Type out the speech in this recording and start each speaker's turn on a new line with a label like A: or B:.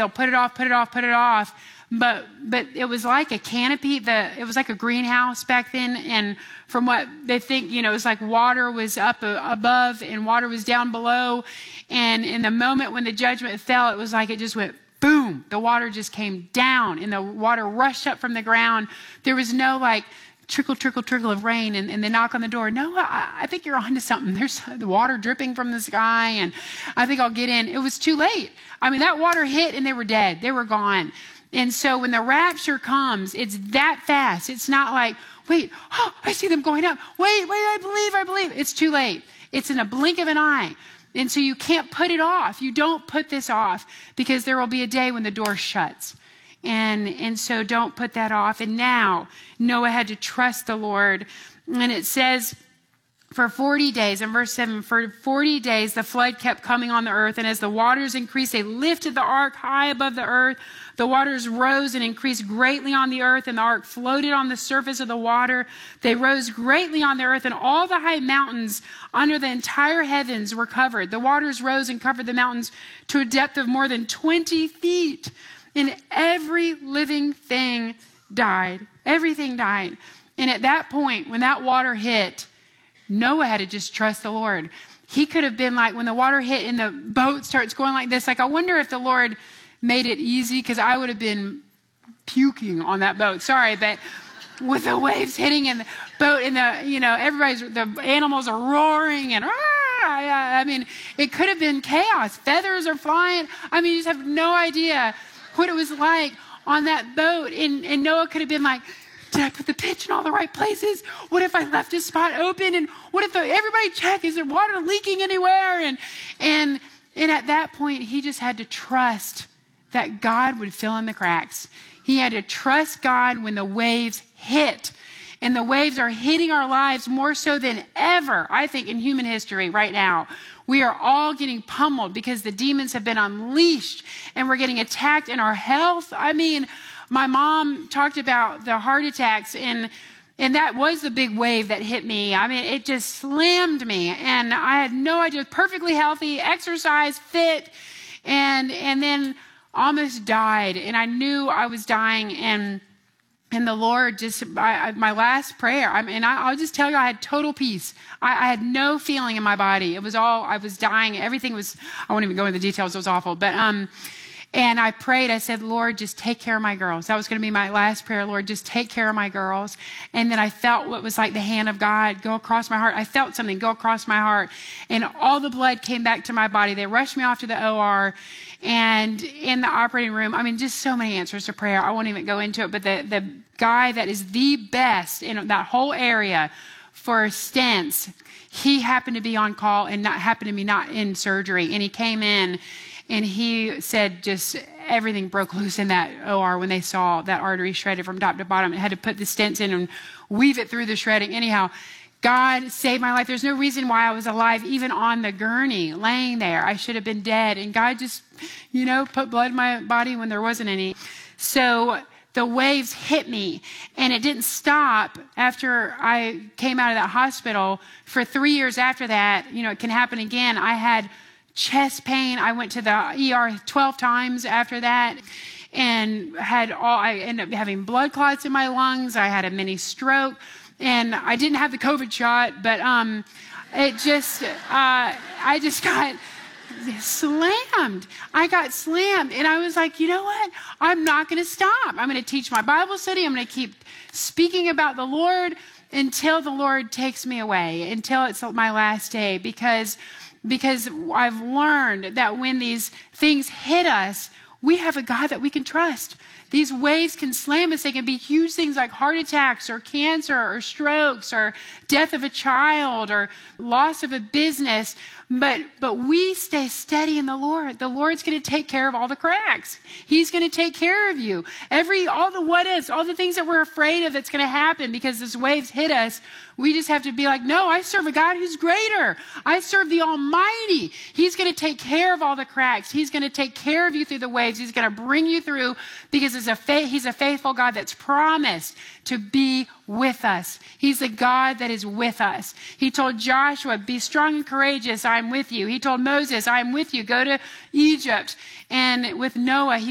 A: they'll put it off. But it was like a canopy. It was like a greenhouse back then. And from what they think, it was like water was up above and water was down below. And in the moment when the judgment fell, it was like it just went boom. The water just came down and the water rushed up from the ground. There was no like trickle, trickle, trickle of rain and they knock on the door. No, I think you're onto something. There's the water dripping from the sky and I think I'll get in. It was too late. I mean, that water hit and they were dead. They were gone. And so when the rapture comes, it's that fast. It's not like, wait, I see them going up. Wait, I believe. It's too late. It's in a blink of an eye. And so you can't put it off. You don't put this off because there will be a day when the door shuts. And so don't put that off. And now Noah had to trust the Lord. And it says, for 40 days, in verse 7, for 40 days, the flood kept coming on the earth. And as the waters increased, they lifted the ark high above the earth. The waters rose and increased greatly on the earth, and the ark floated on the surface of the water. They rose greatly on the earth, and all the high mountains under the entire heavens were covered. The waters rose and covered the mountains to a depth of more than 20 feet. And every living thing died. Everything died. And at that point, when that water hit, Noah had to just trust the Lord. He could have been like, when the water hit and the boat starts going like this, like, I wonder if the Lord made it easy, because I would have been puking on that boat. Sorry, but with the waves hitting and the boat and the animals are roaring and I mean, it could have been chaos. Feathers are flying. I mean, you just have no idea what it was like on that boat. And Noah could have been like, did I put the pitch in all the right places? What if I left this spot open? And what if everybody check, is there water leaking anywhere? And at that point, he just had to trust that God would fill in the cracks. He had to trust God when the waves hit. And the waves are hitting our lives more so than ever, I think, in human history right now. We are all getting pummeled because the demons have been unleashed and we're getting attacked in our health. I mean, my mom talked about the heart attacks and that was the big wave that hit me. I mean, it just slammed me and I had no idea. Perfectly healthy, exercise, fit, and then almost died. And I knew I was dying and the Lord just, my last prayer, I'll just tell you, I had total peace. I had no feeling in my body. It was all, I was dying. Everything was, I won't even go into the details. It was awful. But, and I prayed, I said, Lord, just take care of my girls. That was going to be my last prayer. Lord, just take care of my girls. And then I felt what was like the hand of God go across my heart. I felt something go across my heart and all the blood came back to my body. They rushed me off to the OR and in the operating room. I mean, just so many answers to prayer. I won't even go into it, but the guy that is the best in that whole area for stents, he happened to be on call and happened to be not in surgery. And he came in and he said just everything broke loose in that OR when they saw that artery shredded from top to bottom and had to put the stents in and weave it through the shredding. Anyhow, God saved my life. There's no reason why I was alive, even on the gurney, laying there. I should have been dead. And God just, put blood in my body when there wasn't any. So the waves hit me and it didn't stop after I came out of that hospital. For 3 years after that, it can happen again. I had chest pain. I went to the ER 12 times after that and I ended up having blood clots in my lungs. I had a mini stroke and I didn't have the COVID shot, but I just got slammed. I got slammed and I was like, you know what? I'm not going to stop. I'm going to teach my Bible study. I'm going to keep speaking about the Lord until the Lord takes me away, until it's my last day, because I've learned that when these things hit us, we have a God that we can trust. These waves can slam us. They can be huge things like heart attacks or cancer or strokes or death of a child or loss of a business. But we stay steady in the Lord. The Lord's going to take care of all the cracks. He's going to take care of you. All the what ifs, all the things that we're afraid of that's going to happen because these waves hit us. We just have to be like, no, I serve a God who's greater. I serve the Almighty. He's going to take care of all the cracks. He's going to take care of you through the waves. He's going to bring you through because He's a faithful God that's promised to be with us. He's a God that is with us. He told Joshua, be strong and courageous. I'm with you. He told Moses, I'm with you. Go to Egypt. And with Noah,